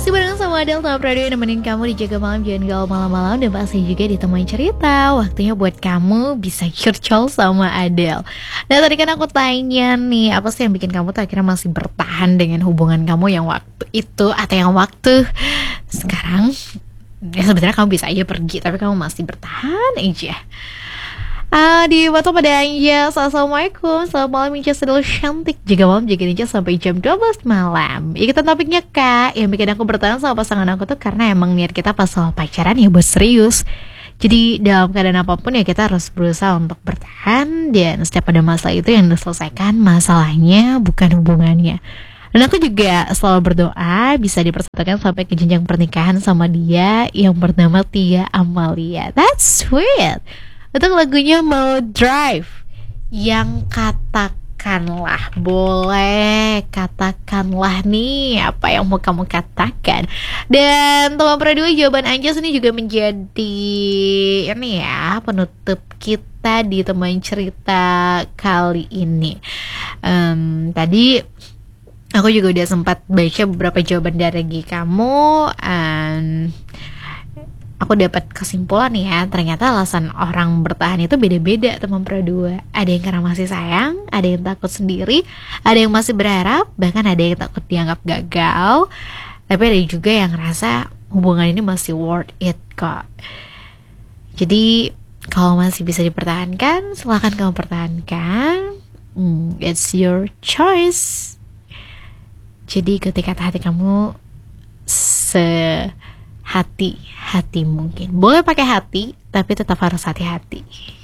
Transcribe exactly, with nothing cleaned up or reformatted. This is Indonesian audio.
Masih bareng sama Adel Top Radio yang nemenin kamu di Jaga Malam, jangan galau malam-malam. Dan pasti juga ditemui cerita. Waktunya buat kamu bisa curcol sama Adel. Nah tadi kan aku tanya nih, apa sih yang bikin kamu tuh akhirnya masih bertahan dengan hubungan kamu yang waktu itu atau yang waktu sekarang? Ya sebenarnya kamu bisa aja pergi, tapi kamu masih bertahan aja. Ah, di waktu pada Anja. Assalamualaikum, selamat malam Inca sedul cantik. Jaga malam, jaga Inca sampai jam dua belas malam. Ikutan topiknya kak, yang bikin aku bertahan sama pasangan aku tuh karena emang niat kita pas soal pacaran ya buat serius. Jadi dalam keadaan apapun ya kita harus berusaha untuk bertahan. Dan setiap ada masalah itu yang diselesaikan masalahnya, bukan hubungannya. Dan aku juga selalu berdoa bisa dipersatukan sampai ke jenjang pernikahan sama dia yang bernama Tia Amalia. That's sweet. Untuk lagunya mau Drive yang katakanlah, boleh katakanlah nih apa yang mau kamu katakan. Dan teman berdua jawaban Anjas ini juga menjadi ini ya penutup kita di teman cerita kali ini. um, Tadi aku juga udah sempat baca beberapa jawaban dari kamu. um, Aku dapat kesimpulan nih ya, ternyata alasan orang bertahan itu beda-beda teman berdua. Ada yang karena masih sayang, ada yang takut sendiri, ada yang masih berharap, bahkan ada yang takut dianggap gagal. Tapi ada juga yang ngerasa hubungan ini masih worth it kok. Jadi kalau masih bisa dipertahankan, silahkan kamu pertahankan. hmm, It's your choice. Jadi ketika hati kamu se hati-hati mungkin boleh pakai hati, tapi tetap harus hati-hati.